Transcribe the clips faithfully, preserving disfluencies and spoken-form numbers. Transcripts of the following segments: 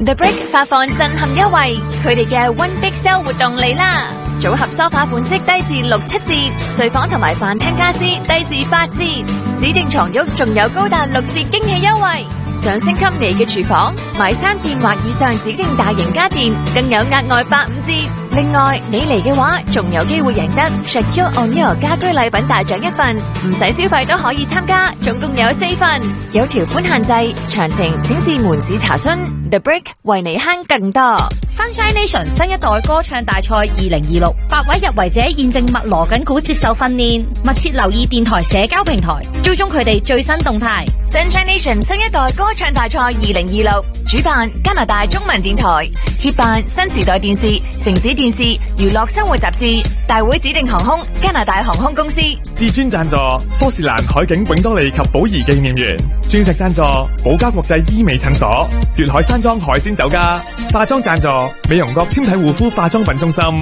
The Brick 發放震撼優惠，佢哋嘅 One Big Sale 活動嚟啦！組合梳化款式低至六七折，睡房同埋飯廳家私低至八折，指定床褥仲有高達六折驚喜優惠。想升級你嘅廚房，買三件或以上指定大型家電，更有額外八五折。另外，你嚟嘅話，仲有機會贏得 Shaquille O'Neal 家居禮品大獎一份，唔使消費都可以參加，總共有四份，有條款限制，詳情請至門市查詢。The Brick 為你慳更多。 Sunshine Nation 新一代歌唱大賽二零二六，八位入圍者現正密鑼緊鼓接受訓練，密切留意電台社交平台，追蹤佢哋最新動態。 Sunshine Nation 新一代歌唱大賽二零二六，主辦加拿大中文電台，協辦新時代電視、城市電視、娛樂生活雜誌，大會指定航空加拿大航空公司， 至尊贊助科士蘭海景永多利及寶儀紀念園，鑽石贊助寶嘉國際醫美診所，粵海山莊海鮮酒家，化妝贊助美容國纖體護膚化妝品中心。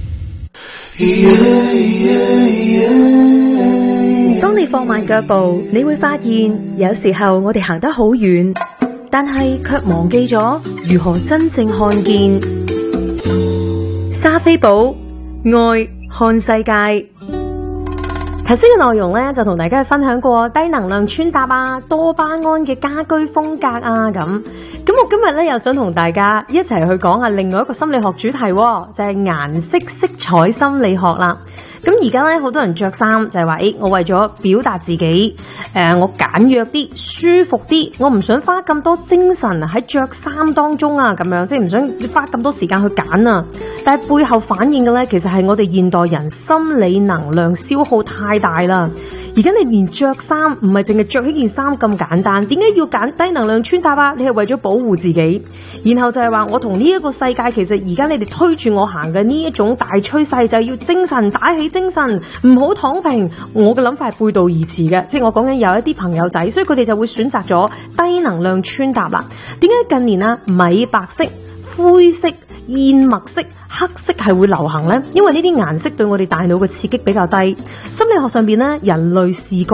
當你放慢腳步，你會發現有時候我哋行得好遠，但係卻忘記咗如何真正看見。莎菲寶愛看世界。頭先嘅內容咧，就同大家分享過低能量穿搭啊、多巴胺嘅家居風格啊咁。咁我今日咧又想同大家一齊去講下另外一個心理學主題，就係顏色色彩心理學啦。咁而家咧好多人着衫就係話，誒，我為咗表達自己，誒、呃，我簡約啲、舒服啲，我唔想花咁多精神喺着衫當中啊，咁樣即係唔想花咁多時間去揀啊。但係背後反映嘅咧，其實係我哋現代人心理能量消耗太大啦。而家你連着衫唔係淨係着起件衫咁簡單，點解要揀低能量穿搭啊？你係為咗保護自己，然後就係話我同呢一個世界，其實而家你哋推住我行嘅呢一種大趨勢，就係要精神，打起精神，唔好躺平。我嘅諗法係背道而馳嘅，即係我講緊有一啲朋友仔，所以佢哋就會選擇咗低能量穿搭啦。點解近年啊米白色、灰色、燕麥色、黑色係會流行呢？因為呢啲顏色對我哋大腦嘅刺激比較低。心理學上邊咧，人類視覺